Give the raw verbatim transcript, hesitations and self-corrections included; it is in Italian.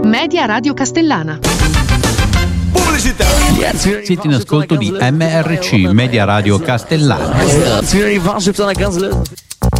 Media Radio Castellana. Pubblicità. Siete in ascolto di M R C Media Radio Castellana. Signori,